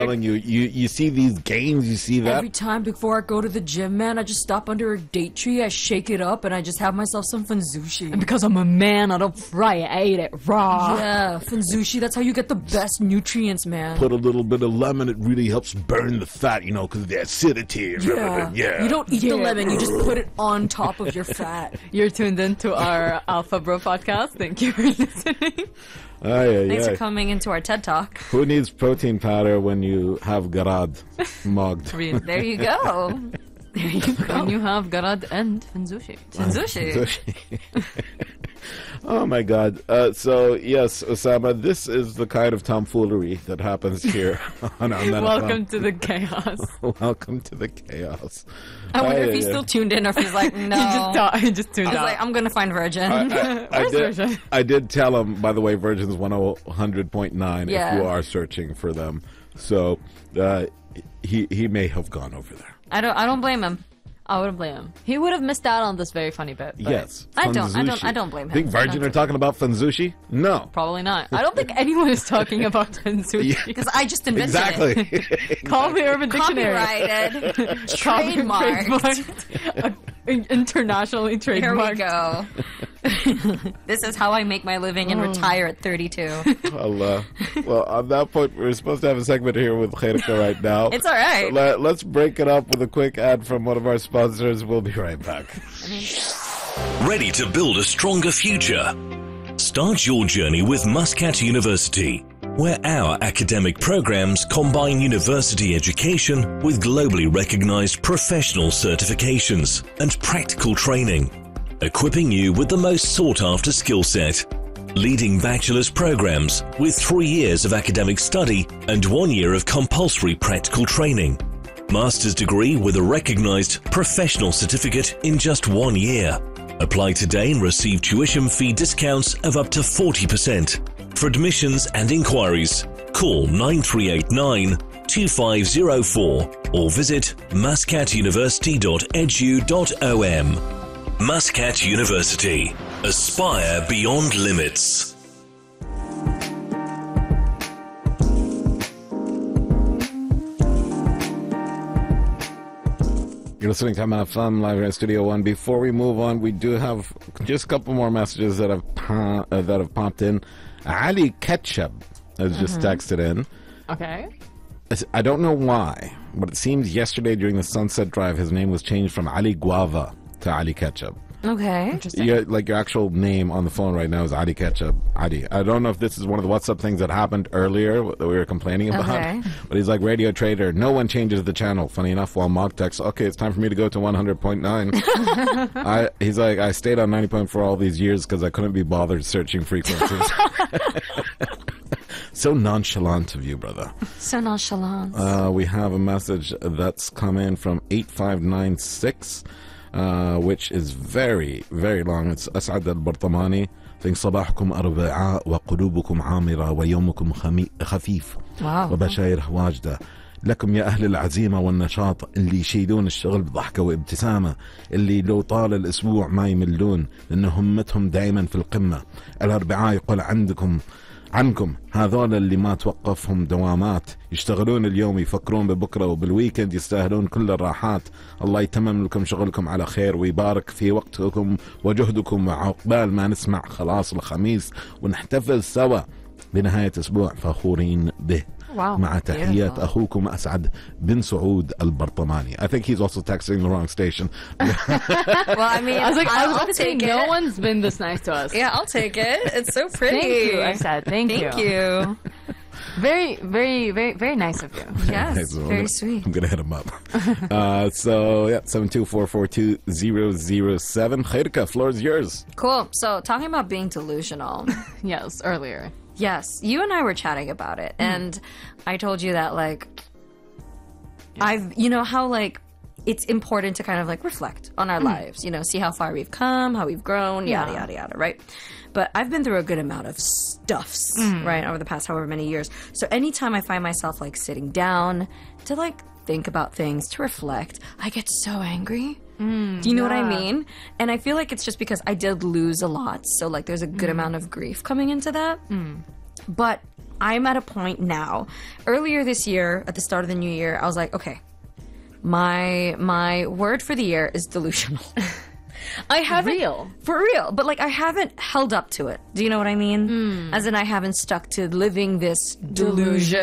telling you, you see these games, you see that. Every time before I go to the gym, man, I just stop under a date tree, I shake it up, and I just have myself some funzushi. And because I'm a man, I don't fry it, I eat it raw. Yeah, funzushi, that's how you get the best nutrients, man. Put a little bit of lemon, it really helps burn the fat, you know, because of the acidity. Yeah. You don't eat the lemon, you just put it on top of your fat. You're tuned into our Alpha Bro podcast. Thank you for listening. Thanks for coming into our TED Talk. Who needs protein powder when you have garad mugged? There you go. There you go. When you have garad and funzushi. Oh my God. So yes, Osama, this is the kind of tomfoolery that happens here on our Welcome to the chaos. Welcome to the chaos. I wonder if he's still tuned in or if he's like, no. He just tuned out. He's like, I'm going to find Virgin. Virgin? I did tell him, by the way, Virgin's 100.9 if you are searching for them. So he may have gone over there. I don't blame him. I wouldn't blame him. He would have missed out on this very funny bit. Yes. I don't blame him. Think Virgin are talking about funzushi? No. Probably not. I don't think anyone is talking about funzushi. Because I just invented it. Call me Urban Dictionary. Copyrighted. Trademarked. Internationally trademarked. Here we go. This is how I make my living and retire at 32. Well, on that point, we're supposed to have a segment here with Khairika right now. It's all right. Let's break it up with a quick ad from one of our sponsors. We'll be right back. Ready to build a stronger future? Start your journey with Muscat University, where our academic programs combine university education with globally recognized professional certifications and practical training, equipping you with the most sought-after skill set. Leading bachelor's programs with 3 years of academic study and 1 year of compulsory practical training. Master's degree with a recognized professional certificate in just 1 year. Apply today and receive tuition fee discounts of up to 40%. For admissions and inquiries, call 9389 2504 or visit muscatuniversity.edu.om. Muscat University. Aspire beyond limits. You're listening to Hamad FM live here at Studio One. Before we move on, we do have just a couple more messages that have popped in. Ali Ketchup has just texted in. Okay. I don't know why, but it seems yesterday during the Sunset Drive, his name was changed from Ali Guava to Ali Ketchup. Okay. Interesting. Yeah, like your actual name on the phone right now is Ali Ketchup. Ali. I don't know if this is one of the WhatsApp things that happened earlier that we were complaining about. Okay. But he's like, Radio Trader, no one changes the channel. Funny enough, while Mog texts, okay, it's time for me to go to 100.9. He's like, I stayed on 90.4 all these years because I couldn't be bothered searching frequencies. So nonchalant of you, brother. So nonchalant. We have a message that's come in from 8596. Which is very, very long. It's أسعد البرطماني. think صباحكم أربعاء وقلوبكم عامرة ويومكم خفيف وبشاير واجدة لكم يا أهل العزيمة والنشاط اللي يشيلون الشغل بضحكة وابتسامة اللي لو طال الأسبوع ما يملون لأن همتهم دائما في القمة. الأربعاء يقول عنكم هذول اللي ما توقفهم دوامات يشتغلون اليوم يفكرون ببكرة وبالويكند يستاهلون كل الراحات. الله يتمم لكم شغلكم على خير ويبارك في وقتكم وجهدكم وعقبال ما نسمع خلاص الخميس ونحتفل سوا بنهاية أسبوع فخورين به. مع تحيات أخوكم أسعد بن سعود البرطماني. I think he's also texting the wrong station. Well, I mean, I'll take it. No one's been this nice to us. Yeah, I'll take it. It's so pretty. Thank you, Asad. Thank you. Very, very, very, very nice of you. Yes, very sweet. I'm going to hit him up. So, yeah, 72442-007. Khairika, floor is yours. Cool. So, talking about being delusional. Yes, earlier. Yes, you and I were chatting about it, and I told you that, like, you know, how, like, it's important to kind of, like, reflect on our lives, you know, see how far we've come, how we've grown, yada, yada, yada, right? But I've been through a good amount of stuffs, right, over the past however many years. So anytime I find myself, like, sitting down to, like, think about things, to reflect, I get so angry. Do you know what I mean? And I feel like it's just because I did lose a lot. So, like, there's a good amount of grief coming into that. But I'm at a point now. Earlier this year, at the start of the new year, I was like, okay, my word for the year is delusional. I haven't for real, but like I haven't held up to it. Do you know what I mean? As in, I haven't stuck to living this delusion.